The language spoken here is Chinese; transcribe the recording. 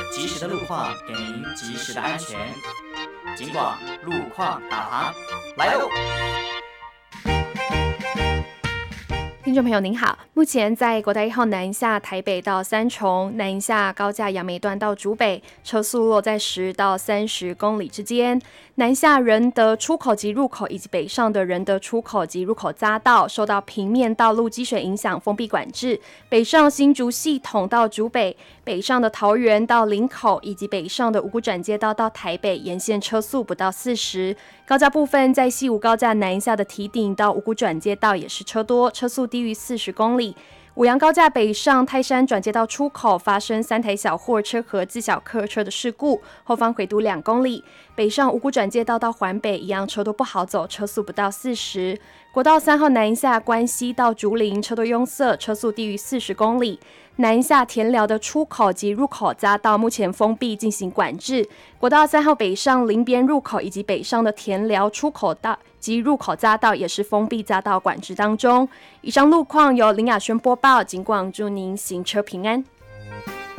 及时的路况给您及时的安全。警广路况导航来喽！ 听众朋友您好，目前在国道1号南下台北到三重、南下高架杨梅段到竹北，车速落在10到30公里之间。南下仁德出口及入口以及北上的仁德出口及入口匝道受到平面道路积水影响，封闭管制。北上新竹系统到竹北，北上的桃园到林口以及北上的五股转接道到台北，沿线车速不到40。高架部分在西武高架南下的堤顶到五股转接道也是车多，车速低于40公里。五杨高架北上泰山转接道出口发生3台小货车和自小客车的事故，后方回堵2公里。北上五股转接道到环北一样车多不好走，车速不到40。国道3号南下关西到竹林车多拥塞，车速低于40公里。南下田寮的出口及入口匝道目前封闭进行管制。国道3号北上林边入口以及北上的田寮出口道及入口匝道也是封闭匝道管制当中。以上路况由林雅轩播报，警广祝您行车平安。